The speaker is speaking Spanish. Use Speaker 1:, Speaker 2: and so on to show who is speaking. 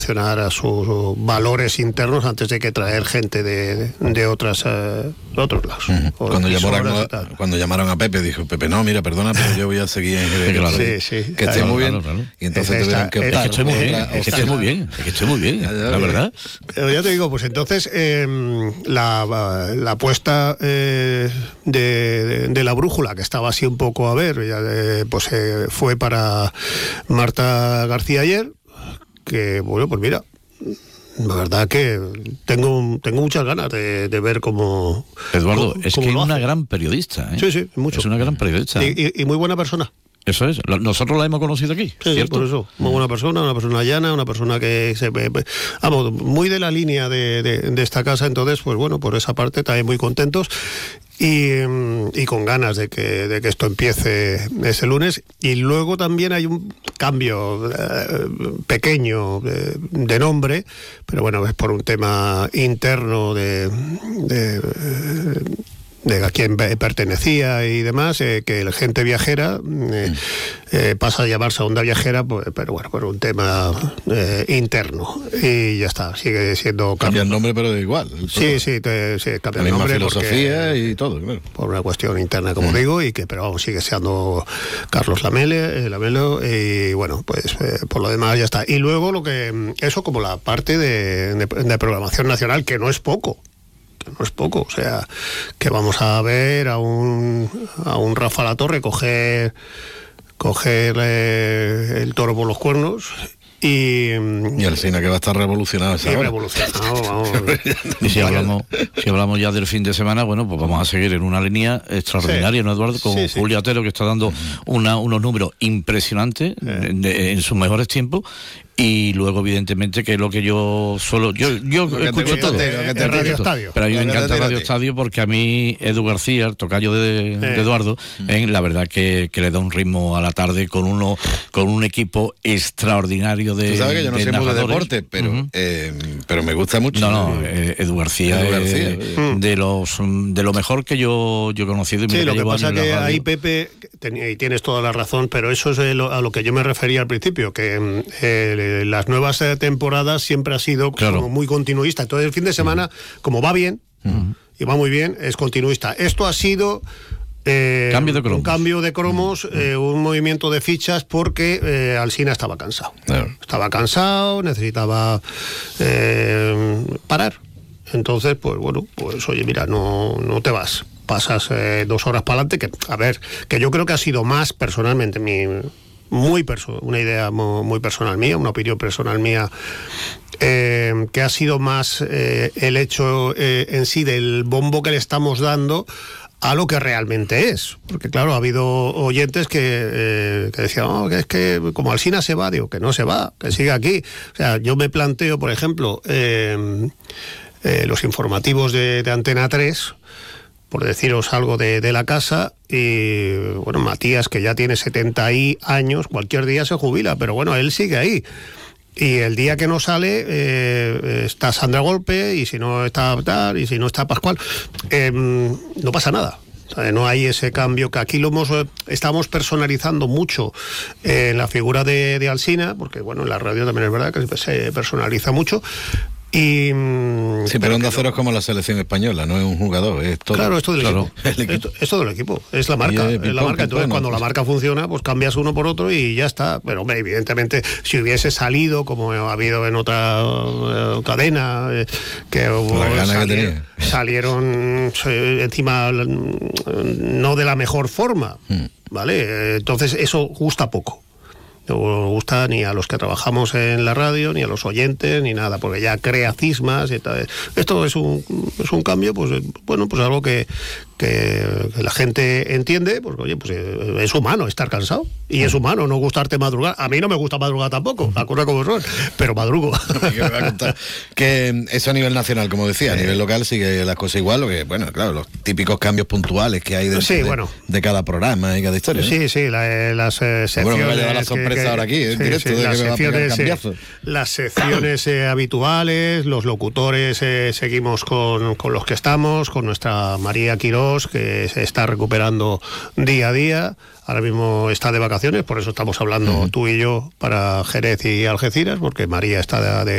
Speaker 1: a sus valores internos antes de que traer gente de otros lados.
Speaker 2: Cuando llamaron a Pepe, dijo Pepe, no, mira, perdona, pero yo voy a seguir en Jerez.
Speaker 1: Sí,
Speaker 2: que esté muy bien. Claro. Y entonces tuvieron que optar.
Speaker 3: Es que estoy muy bien, la verdad.
Speaker 1: Ya te digo, pues entonces la apuesta de la brújula, que estaba así un poco a ver, fue para Marta García ayer, que bueno, pues mira, la verdad que tengo muchas ganas de ver cómo...
Speaker 3: Eduardo, es que es una gran periodista, ¿eh?
Speaker 1: Sí, mucho.
Speaker 3: Es una gran periodista.
Speaker 1: Y muy buena persona.
Speaker 3: Eso es, nosotros la hemos conocido aquí,
Speaker 1: sí, por eso, muy buena persona, una persona llana, una persona que muy de la línea de esta casa, entonces, pues bueno, por esa parte también muy contentos y con ganas de que esto empiece ese lunes. Y luego también hay un cambio pequeño de nombre, pero bueno, es por un tema interno de a quién pertenecía y demás, que el Gente Viajera pasa a llamarse Onda Viajera, pues, pero bueno, por un tema interno, y ya está, sigue siendo...
Speaker 2: Cambia el nombre, pero da igual.
Speaker 1: Sí, cambia el nombre.
Speaker 2: La filosofía y todo, claro.
Speaker 1: Por una cuestión interna, como digo, pero vamos, sigue siendo Carlos Lamelo, y bueno, pues por lo demás ya está. Y luego eso como la parte de programación nacional, que no es poco, o sea, que vamos a ver a un Rafa Latorre coger el toro por los cuernos y
Speaker 2: Alsina, que va a estar revolucionado.
Speaker 1: Vamos.
Speaker 3: Y si hablamos ya del fin de semana, bueno, pues vamos a seguir en una línea extraordinaria, ¿no, Eduardo? Con Julio Atero, que está dando unos números impresionantes en sus mejores tiempos. Y luego, evidentemente, que es lo que yo escucho todo.
Speaker 1: Radio Estadio.
Speaker 3: Pero a mí me encanta Radio Estadio, porque a mí Edu García, el tocayo de Eduardo, la verdad que le da un ritmo a la tarde con un equipo extraordinario de...
Speaker 2: Tú sabes que yo no sé mucho de deporte, pero me gusta mucho.
Speaker 3: Edu García es de lo mejor que yo he conocido.
Speaker 1: Sí, lo que pasa que ahí, Pepe, y tienes toda la razón, pero eso es a lo que yo me refería al principio, que las nuevas temporadas siempre ha sido como muy continuista. Entonces el fin de semana, como va bien, y va muy bien, es continuista. Esto ha sido un cambio de cromos, un movimiento de fichas, porque Alsina estaba cansado. Estaba cansado, necesitaba parar. Entonces, pues bueno, pues oye, mira, no te vas. Pasas 2 horas para adelante, que yo creo que ha sido más personalmente una idea muy personal mía, una opinión personal mía, que ha sido más el hecho en sí del bombo que le estamos dando a lo que realmente es. Porque claro, ha habido oyentes que decían, que es que como Alsina se va, digo, que no se va, que sigue aquí. O sea, yo me planteo, por ejemplo, los informativos de Antena 3, por deciros algo de la casa, y bueno, Matías, que ya tiene 70 años, cualquier día se jubila, pero bueno, él sigue ahí. Y el día que no sale, está Sandra Golpe, y si no está tal, y si no está Pascual, no pasa nada. O sea, no hay ese cambio que aquí estamos personalizando mucho en la figura de Alsina, porque bueno, en la radio también es verdad que se personaliza mucho. Sí,
Speaker 2: pero Onda Cero es como la selección española, no es un jugador, es todo.
Speaker 1: Claro, es todo el equipo. Es todo el equipo, es la marca. Entonces, cuando la marca funciona, pues cambias uno por otro y ya está. Pero hombre, evidentemente, si hubiese salido, como ha habido en otra cadena, salieron encima no de la mejor forma, ¿vale? Entonces, eso gusta poco. No gusta ni a los que trabajamos en la radio, ni a los oyentes, ni nada, porque ya crea cismas y tal. Esto es un cambio, pues bueno, pues algo que la gente entiende, porque oye, pues es humano estar cansado, y es humano no gustarte madrugar. A mí no me gusta madrugar tampoco, la cosa como son, pero madrugo.
Speaker 2: ¿Qué me va a contar? Que eso a nivel nacional, como decía, a nivel local sigue las cosas igual, lo que, bueno, claro, los típicos cambios puntuales que hay de cada programa y cada historia, ¿no?
Speaker 1: Sí, las secciones... Bueno, me va a llevar la sorpresa ahora aquí, en directo, de que me va a pegar cambiazo. Las secciones habituales, los locutores seguimos con los que estamos, con nuestra María Quirós, que se está recuperando día a día. Ahora mismo está de vacaciones, por eso estamos hablando tú y yo para Jerez y Algeciras, porque María está de